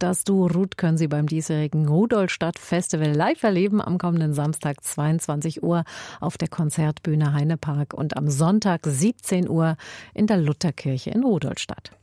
Das Duo Ruth können Sie beim diesjährigen Rudolstadt Festival live erleben am kommenden Samstag 22 Uhr auf der Konzertbühne Heinepark und am Sonntag 17 Uhr in der Lutherkirche in Rudolstadt.